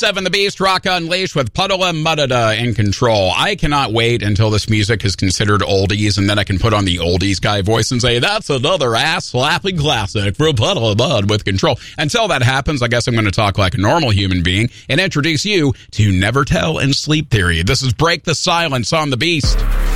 7 The Beast, Rock Unleashed with Puddle and Muddada in control. I cannot wait until this music is considered oldies, and then I can put on the oldies guy voice and say, that's another ass-slapping classic for Puddle and Mud with Control. Until that happens, I guess I'm going to talk like a normal human being and introduce you to Never Tell and Sleep Theory. This is Break the Silence on The Beast.